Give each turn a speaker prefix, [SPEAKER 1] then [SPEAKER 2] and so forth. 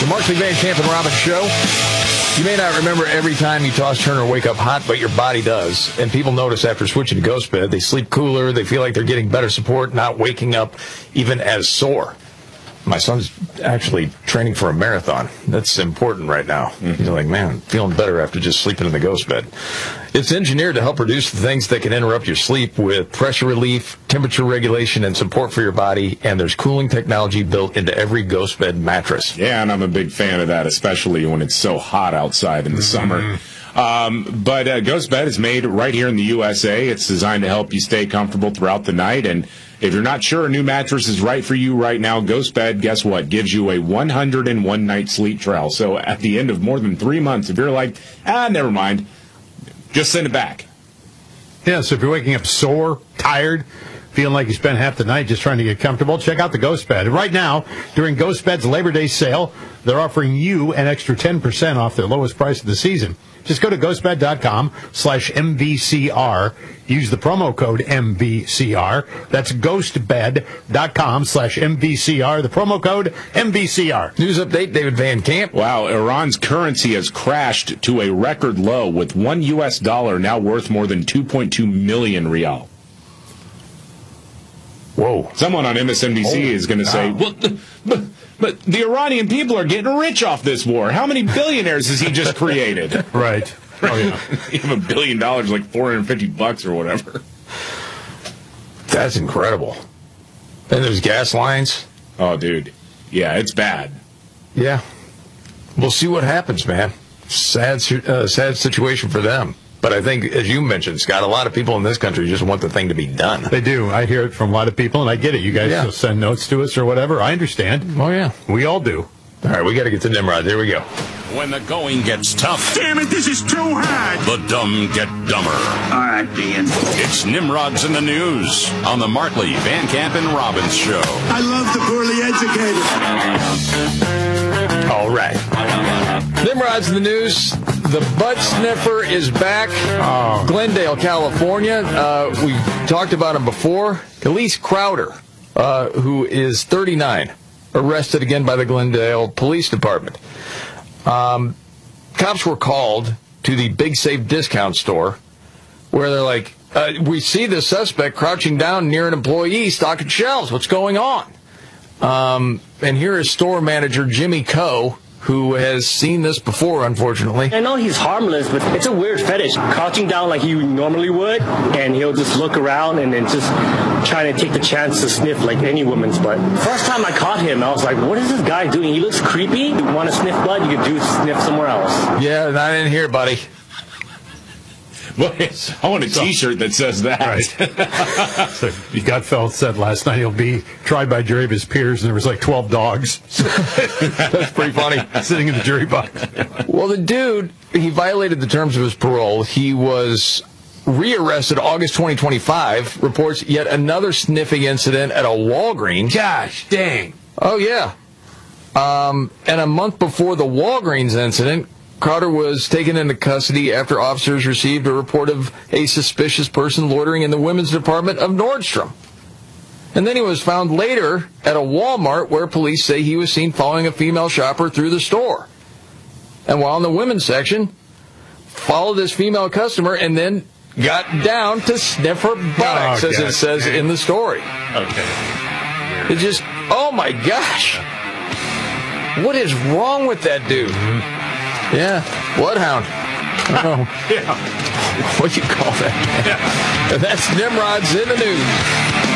[SPEAKER 1] The Markley, Van Camp, and Robbins Show. You may not remember every time you toss, turn, or wake up hot, but your body does. And people notice after switching to Ghost Bed, they sleep cooler, they feel like they're getting better support, not waking up even as sore. My son's actually training for a marathon. That's important right now. He's like, man, feeling better after just sleeping in the Ghost Bed. It's engineered to help reduce the things that can interrupt your sleep with pressure relief, temperature regulation, and support for your body. And there's cooling technology built into every Ghost Bed mattress.
[SPEAKER 2] Yeah, and I'm a big fan of that, especially when it's so hot outside in the summer. But Ghost Bed is made right here in the USA. It's designed to help you stay comfortable throughout the night. And if you're not sure a new mattress is right for you right now, Ghost Bed, guess what? Gives you a 101-night sleep trial. So at the end of more than 3 months, if you're like, never mind, just send it back.
[SPEAKER 3] Yeah, so if you're waking up sore, tired, feeling like you spent half the night just trying to get comfortable, check out the Ghost Bed. Right now, during Ghost Bed's Labor Day sale, they're offering you an extra 10% off their lowest price of the season. Just go to ghostbed.com/MVCR. Use the promo code MVCR. That's ghostbed.com/MVCR. The promo code MVCR.
[SPEAKER 1] News update, David Van Camp.
[SPEAKER 2] Wow, Iran's currency has crashed to a record low, with $1 US now worth more than 2.2 million rial.
[SPEAKER 1] Whoa.
[SPEAKER 2] Someone on MSNBC is going to say, well, but the Iranian people are getting rich off this war. How many billionaires has he just created?
[SPEAKER 3] Right. Oh, yeah.
[SPEAKER 2] You have $1 billion, like $450 or whatever.
[SPEAKER 1] That's incredible. And there's gas lines.
[SPEAKER 2] Oh, dude. Yeah, it's bad.
[SPEAKER 1] Yeah. We'll see what happens, man. Sad situation for them. But I think, as you mentioned, Scott, a lot of people in this country just want the thing to be done.
[SPEAKER 3] They do. I hear it from a lot of people, and I get it. You guys will send notes to us or whatever. I understand.
[SPEAKER 1] Oh, yeah.
[SPEAKER 3] We all do.
[SPEAKER 1] All right, we got to get to Nimrod. There we go.
[SPEAKER 4] When the going gets tough.
[SPEAKER 5] Damn it, this is too hard.
[SPEAKER 4] The dumb get dumber.
[SPEAKER 5] All right, Dean.
[SPEAKER 4] It's Nimrod's in the News on the Markley, Van Camp, and Robbins Show.
[SPEAKER 5] I love the poorly educated.
[SPEAKER 1] All right. Nimrod's in the News. The butt sniffer is back. Glendale, California. We talked about him before. Elise Crowder, who is 39, arrested again by the Glendale Police Department. Cops were called to the Big Safe discount store, where they're like, we see the suspect crouching down near an employee stocking shelves. What's going on? And here is store manager Jimmy Coe, who has seen this before, unfortunately.
[SPEAKER 6] I know he's harmless, but it's a weird fetish. Crouching down like he normally would, and he'll just look around and then just trying to take the chance to sniff like any woman's butt. First time I caught him, I was like, what is this guy doing? He looks creepy. You want to sniff blood? You could sniff somewhere else.
[SPEAKER 1] Yeah, not in here, buddy.
[SPEAKER 2] Well, I want a T-shirt that says that.
[SPEAKER 3] Right. So Gutfeld said last night he'll be tried by jury of his peers, and there was like 12 dogs.
[SPEAKER 1] That's pretty funny.
[SPEAKER 3] Sitting in the jury box.
[SPEAKER 1] Well, the dude, he violated the terms of his parole. He was rearrested August 2025, reports yet another sniffing incident at a Walgreens.
[SPEAKER 3] Gosh, dang.
[SPEAKER 1] Oh, yeah. And a month before the Walgreens incident, Crowder was taken into custody after officers received a report of a suspicious person loitering in the women's department of Nordstrom. And then he was found later at a Walmart where police say he was seen following a female shopper through the store. And while in the women's section, followed this female customer and then got down to sniff her buttocks, as it says in the story.
[SPEAKER 3] Okay.
[SPEAKER 1] It just, oh my gosh. What is wrong with that dude? Yeah, bloodhound. Oh,
[SPEAKER 3] yeah.
[SPEAKER 1] What do you call that? Yeah. And that's Nimrod's in the News.